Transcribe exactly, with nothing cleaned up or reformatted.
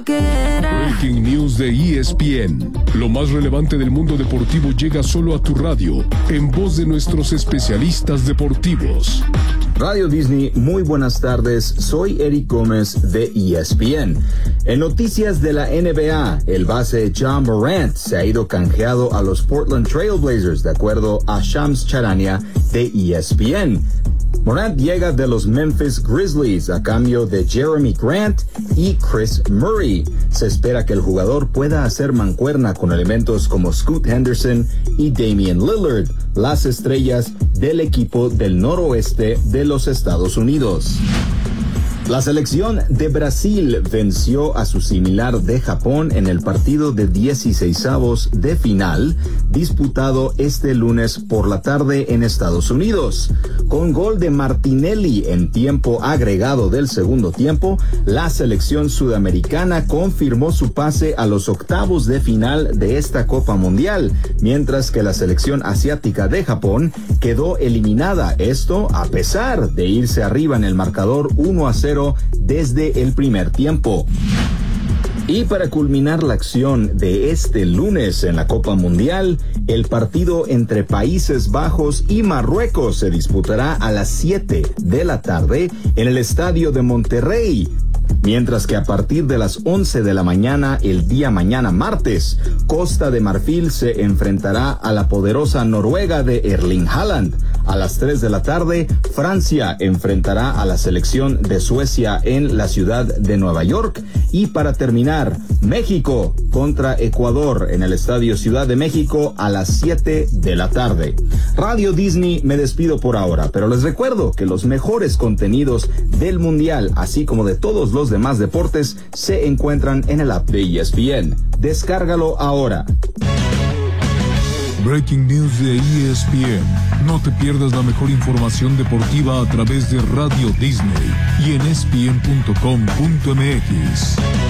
lo que era. Breaking News de E S P N. Lo más relevante del mundo deportivo llega solo a tu radio, en voz de nuestros especialistas deportivos. Radio Disney, muy buenas tardes. Soy Eric Gómez de E S P N. En noticias de la N B A, el base Ja Morant se ha ido canjeado a los Portland Trail Blazers, de acuerdo a Shams Charania de E S P N. Morant llega de los Memphis Grizzlies a cambio de Jeremy Grant y Chris Murray. Se espera que el jugador pueda hacer mancuerna con elementos como Scoot Henderson y Damian Lillard, las estrellas del equipo del noroeste de los Estados Unidos. La selección de Brasil venció a su similar de Japón en el partido de dieciseisavos de final, disputado este lunes por la tarde en Estados Unidos. Con gol de Martinelli en tiempo agregado del segundo tiempo, la selección sudamericana confirmó su pase a los octavos de final de esta Copa Mundial, mientras que la selección asiática de Japón quedó eliminada, esto a pesar de irse arriba en el marcador uno a cero desde el primer tiempo. Y para culminar la acción de este lunes en la Copa Mundial, el partido entre Países Bajos y Marruecos se disputará a las siete de la tarde en el Estadio de Monterrey. Mientras que a partir de las once de la mañana, el día mañana martes, Costa de Marfil se enfrentará a la poderosa Noruega de Erling Haaland. A las tres de la tarde, Francia enfrentará a la selección de Suecia en la ciudad de Nueva York. Y para terminar, México contra Ecuador en el Estadio Ciudad de México a las siete de la tarde. Radio Disney, me despido por ahora, pero les recuerdo que los mejores contenidos del Mundial, así como de todos los demás deportes, se encuentran en el app de E S P N. Descárgalo ahora. Breaking News de E S P N. No te pierdas la mejor información deportiva a través de Radio Disney y en E S P N punto com punto M X.